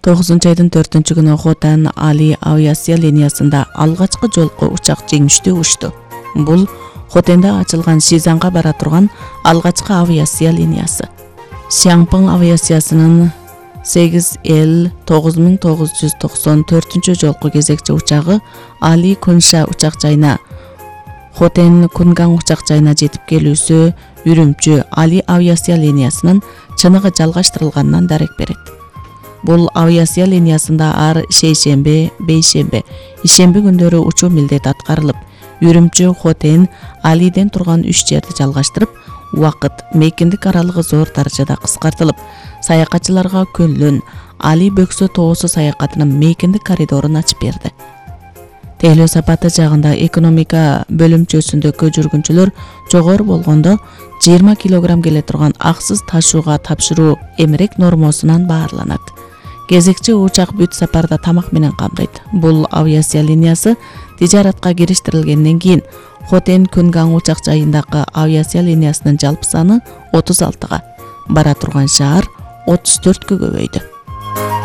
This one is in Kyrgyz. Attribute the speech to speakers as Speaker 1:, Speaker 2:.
Speaker 1: 9 айдын 4-күнү Хотан Али авиация линиясында алгачкы жолку учак жеңиштүү учту. Бул Хотенде ачылган Шизанга бара турган алгачкы авиация линиясы. Сяңпың авиациясынын 8L9994 жолку кезекчи учагы Али Кунша учак жайына Хотен Кунган учак жайына жетип келүүсү Үрүмчү Али авиация линиясынын чыныгы жалгаштырылганынан дарек берет. Бул авиация линиясында ар шейшембе, бейшембе, ишемби күндөрү учуу милдет аткарылып, Үрүмчү Хотен Алиден турган 3 жерди жалгаштырып, убакыт мейкиндик аралыгы зор даражада кыскартылып, саякатчыларга көнлөн Али Бөксө тоосу саякатынын мейкиндик коридорун ачып берди. Тейлөө сапаты жагында экономика бөлүмчөсүндөгү жүргүнчүлөр жогору болгондо 20 килограмм келе турган аксыз ташууга тапшыруу эмерек нормосунан баарланат. Кезекчи учак бүт сапарда тамак менен камдайт. Бул авиация линиясы тижаратка кириштирилгенден кийин Хотен Кунган учак жайындагы авиация линиясынын жалпы саны 36-га, бара турган шаар 34-кө көбөйдү.